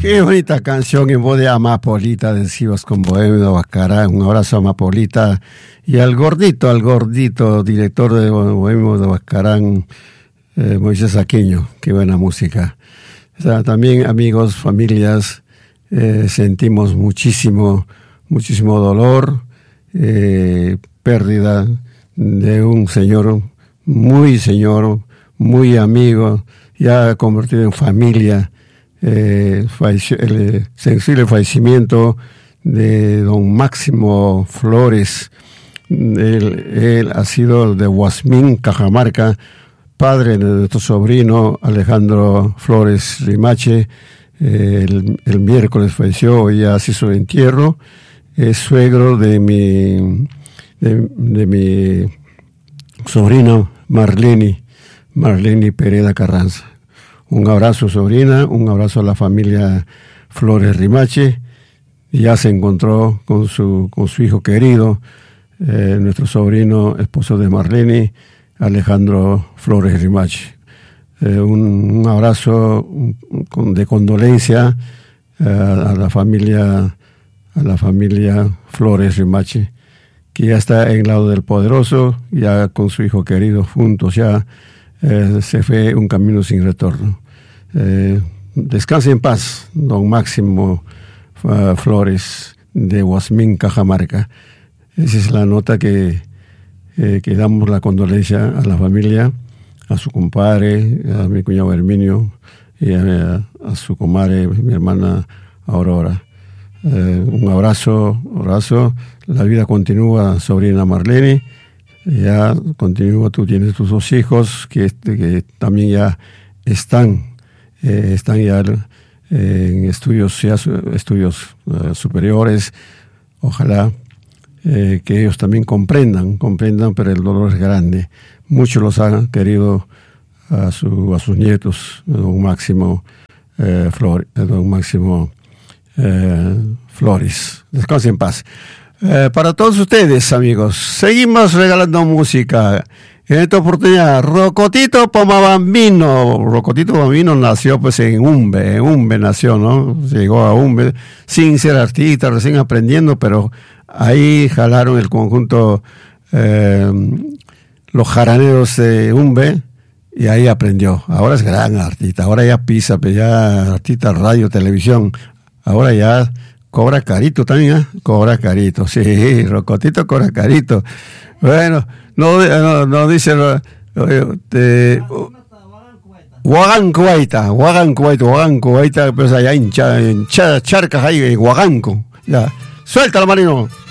Qué bonita canción en voz de Amapolita de Sivas con Bohemio de Huascarán. Un abrazo a Amapolita y al gordito, director de Bohemio de Huascarán, Moisés Aqueño. Qué buena música. O sea, también, amigos, familias, sentimos muchísimo dolor, pérdida de un señor, muy amigo, ya convertido en familia. Falleció el sensible fallecimiento de don Máximo Flores. Él ha sido de Huasmín, Cajamarca, padre de nuestro sobrino Alejandro Flores Rimache. El miércoles falleció, hoy ya se hizo entierro. Es suegro de mi sobrino Marlene Pereda Carranza. Un abrazo, sobrina, un abrazo a la familia Flores Rimache. Ya se encontró con su hijo querido, nuestro sobrino, esposo de Marlene, Alejandro Flores Rimache. Un abrazo de condolencia a la familia Flores Rimache, que ya está en el lado del Poderoso, ya con su hijo querido juntos, ya se fue un camino sin retorno. Descanse en paz, don Máximo Flores de Huasmín, Cajamarca. Esa es la nota que damos la condolencia a la familia, a su compadre, a mi cuñado Herminio y a su comadre, mi hermana Aurora. Un abrazo. La vida continúa, sobrina Marlene. Ya continúa, tú tienes tus dos hijos que también ya están ya en estudios superiores. Ojalá que ellos también comprendan, pero el dolor es grande. Muchos los han querido a sus nietos, don Máximo Flores. Descansen en paz. Para todos ustedes, amigos, seguimos regalando música. En esta oportunidad, Rocotito Pomabambino. Rocotito Pomabambino nació pues en Umbe nació, ¿no? Llegó a Umbe sin ser artista, recién aprendiendo, pero ahí jalaron el conjunto los jaraneros de Umbe y ahí aprendió. Ahora es gran artista, ahora ya pisa, ya artista, radio, televisión. Ahora ya cobra carito también, ¿eh? Cobra carito, sí, Rocotito cobra carito. Bueno, no dice Huagancuaita, pues allá en Charcas, ahí en Huaganco. Ya, suéltalo, Marino.